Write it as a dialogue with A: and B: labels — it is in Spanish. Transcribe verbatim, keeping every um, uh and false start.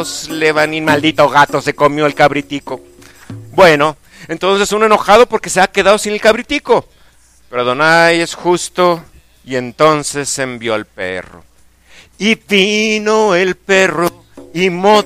A: Dios le van y maldito gato se comió el cabritico. Bueno, entonces uno enojado porque se ha quedado sin el cabritico. Pero Adonai es justo y entonces envió al perro. Y vino el perro y